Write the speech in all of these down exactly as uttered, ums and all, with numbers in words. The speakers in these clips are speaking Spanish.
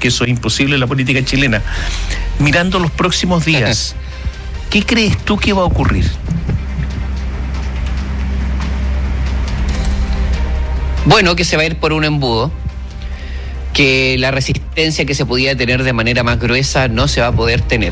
que eso es imposible en la política chilena. Mirando los próximos días, ¿qué crees tú que va a ocurrir? Bueno, que se va a ir por un embudo, que la resistencia que se podía tener de manera más gruesa no se va a poder tener.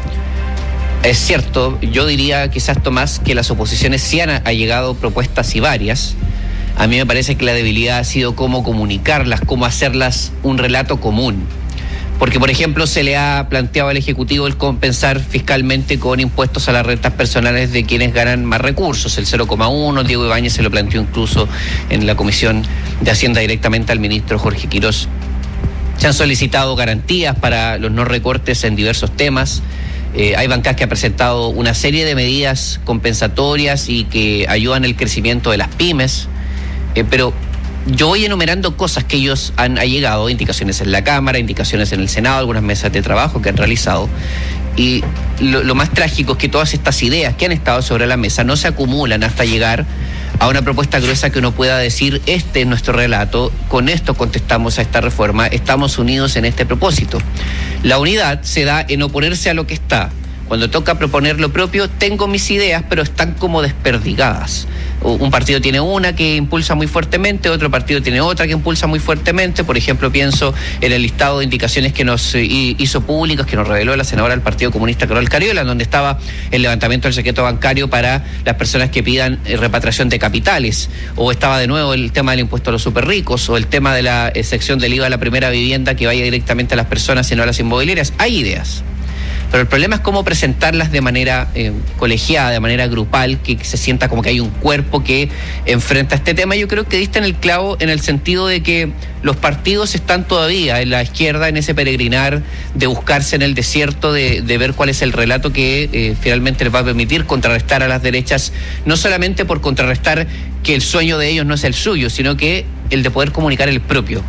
Es cierto, yo diría quizás, Tomás, que las oposiciones sí han allegado propuestas y varias. A mí me parece que la debilidad ha sido cómo comunicarlas, cómo hacerlas un relato común. Porque, por ejemplo, se le ha planteado al Ejecutivo el compensar fiscalmente con impuestos a las rentas personales de quienes ganan más recursos, el cero coma uno, Diego Ibáñez se lo planteó incluso en la Comisión de Hacienda directamente al ministro Jorge Quirós. Se han solicitado garantías para los no recortes en diversos temas. Eh, hay bancadas que han presentado una serie de medidas compensatorias y que ayudan el crecimiento de las pymes, eh, pero yo voy enumerando cosas que ellos han allegado, indicaciones en la Cámara, indicaciones en el Senado, algunas mesas de trabajo que han realizado. Y lo, lo más trágico es que todas estas ideas que han estado sobre la mesa no se acumulan hasta llegar a una propuesta gruesa que uno pueda decir, este es nuestro relato, con esto contestamos a esta reforma, estamos unidos en este propósito. La unidad se da en oponerse a lo que está. Cuando toca proponer lo propio, tengo mis ideas, pero están como desperdigadas. Un partido tiene una que impulsa muy fuertemente, otro partido tiene otra que impulsa muy fuertemente. Por ejemplo, pienso en el listado de indicaciones que nos hizo públicos, que nos reveló la senadora del Partido Comunista, Carol Cariola, donde estaba el levantamiento del secreto bancario para las personas que pidan repatriación de capitales, o estaba de nuevo el tema del impuesto a los superricos, o el tema de la sección del I V A a la primera vivienda que vaya directamente a las personas y no a las inmobiliarias. Hay ideas. Pero el problema es cómo presentarlas de manera eh, colegiada, de manera grupal, que se sienta como que hay un cuerpo que enfrenta este tema. Yo creo que diste en el clavo en el sentido de que los partidos están todavía en la izquierda en ese peregrinar de buscarse en el desierto, de, de ver cuál es el relato que eh, finalmente les va a permitir contrarrestar a las derechas, no solamente por contrarrestar que el sueño de ellos no es el suyo, sino que el de poder comunicar el propio.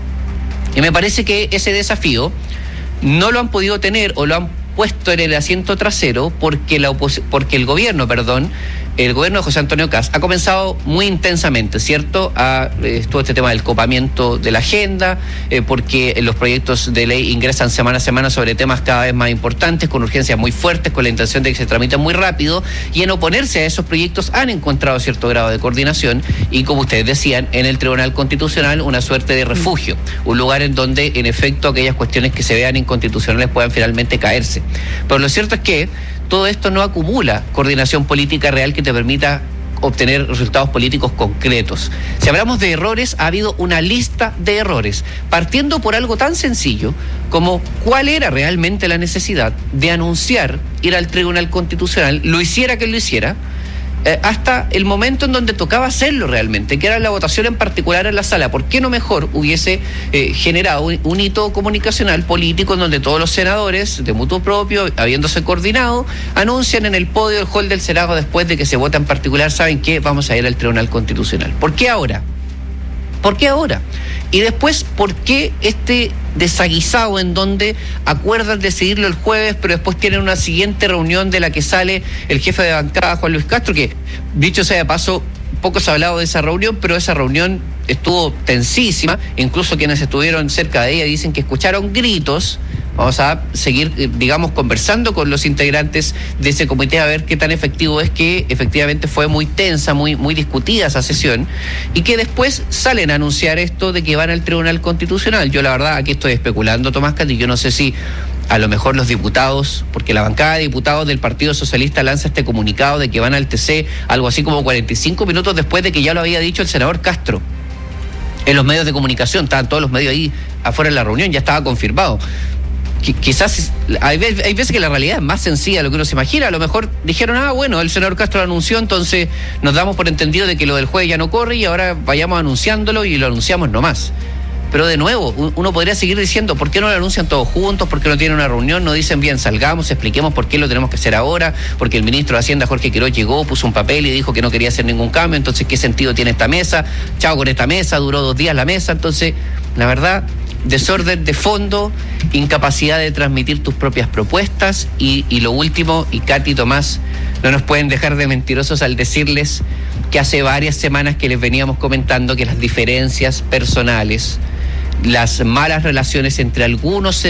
Y me parece que ese desafío no lo han podido tener o lo han puesto en el asiento trasero porque la opos- porque el gobierno, perdón, el gobierno de José Antonio Kast ha comenzado muy intensamente, ¿cierto? A eh, todo este tema del copamiento de la agenda, eh, porque los proyectos de ley ingresan semana a semana sobre temas cada vez más importantes, con urgencias muy fuertes, con la intención de que se tramiten muy rápido, y en oponerse a esos proyectos han encontrado cierto grado de coordinación y, como ustedes decían, en el Tribunal Constitucional una suerte de refugio, un lugar en donde, en efecto, aquellas cuestiones que se vean inconstitucionales puedan finalmente caerse. Pero lo cierto es que todo esto no acumula coordinación política real que te permita obtener resultados políticos concretos. Si hablamos de errores, ha habido una lista de errores, partiendo por algo tan sencillo como cuál era realmente la necesidad de anunciar ir al Tribunal Constitucional, lo hiciera quien lo hiciera, Eh, hasta el momento en donde tocaba hacerlo realmente, que era la votación en particular en la sala. ¿Por qué no mejor hubiese eh, generado un, un hito comunicacional político en donde todos los senadores, de mutuo propio, habiéndose coordinado, anuncian en el podio del hall del Senado después de que se vota en particular, ¿saben qué? Vamos a ir al Tribunal Constitucional. ¿Por qué ahora? ¿Por qué ahora? Y después, ¿por qué este desaguisado en donde acuerdan decidirlo el jueves, pero después tienen una siguiente reunión de la que sale el jefe de bancada, Juan Luis Castro, que, dicho sea de paso, poco se ha hablado de esa reunión, pero esa reunión estuvo tensísima, incluso quienes estuvieron cerca de ella dicen que escucharon gritos. Vamos a seguir, digamos, conversando con los integrantes de ese comité a ver qué tan efectivo es, que efectivamente fue muy tensa, muy, muy discutida esa sesión, y que después salen a anunciar esto de que van al Tribunal Constitucional. Yo la verdad aquí estoy especulando, Tomás Cati, yo no sé si a lo mejor los diputados, porque la bancada de diputados del Partido Socialista lanza este comunicado de que van al T C algo así como cuarenta y cinco minutos después de que ya lo había dicho el senador Castro. En los medios de comunicación, estaban todos los medios ahí afuera de la reunión, ya estaba confirmado. Quizás hay veces, hay veces que la realidad es más sencilla de lo que uno se imagina. A lo mejor dijeron, ah, bueno, el senador Castro lo anunció, entonces nos damos por entendido de que lo del jueves ya no corre y ahora vayamos anunciándolo y lo anunciamos nomás. Pero de nuevo, uno podría seguir diciendo, ¿por qué no lo anuncian todos juntos? ¿Por qué no tienen una reunión? No dicen, bien, salgamos, expliquemos por qué lo tenemos que hacer ahora, porque el ministro de Hacienda, Jorge Quirós, llegó, puso un papel y dijo que no quería hacer ningún cambio, entonces, ¿qué sentido tiene esta mesa? Chao con esta mesa, duró dos días la mesa, entonces, la verdad, desorden de fondo, incapacidad de transmitir tus propias propuestas y, y lo último, y Katy, Tomás, no nos pueden dejar de mentirosos al decirles que hace varias semanas que les veníamos comentando que las diferencias personales, las malas relaciones entre algunos